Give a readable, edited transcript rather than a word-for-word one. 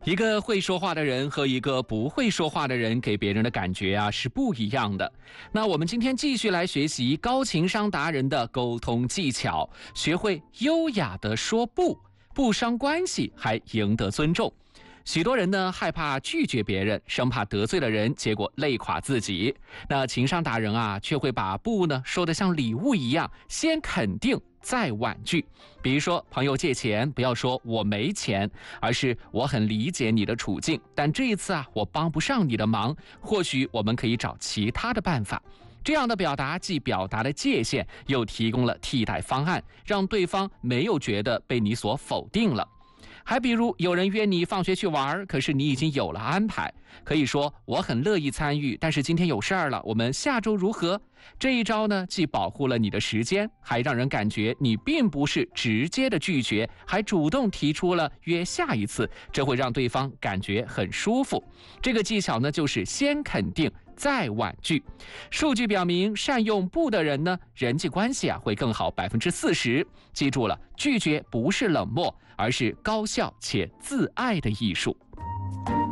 一个会说话的人和一个不会说话的人给别人的感觉是不一样的。那我们今天继续来学习高情商达人的沟通技巧，学会优雅的说不，不伤关系，还赢得尊重。许多人呢害怕拒绝别人，生怕得罪了人，结果累垮自己。那情商达人却会把不呢说得像礼物一样，先肯定再婉拒。比如说朋友借钱，不要说我没钱，而是我很理解你的处境，但这一次我帮不上你的忙，或许我们可以找其他的办法。这样的表达既表达了界限，又提供了替代方案，让对方没有觉得被你所否定了。还比如有人约你放学去玩，可是你已经有了安排，可以说我很乐意参与，但是今天有事儿了，我们下周如何？这一招呢，既保护了你的时间，还让人感觉你并不是直接的拒绝，还主动提出了约下一次，这会让对方感觉很舒服。这个技巧呢，就是先肯定再婉拒。数据表明，善用不的人呢，人际关系会更好40%。记住了，拒绝不是冷漠，而是高效且自爱的艺术。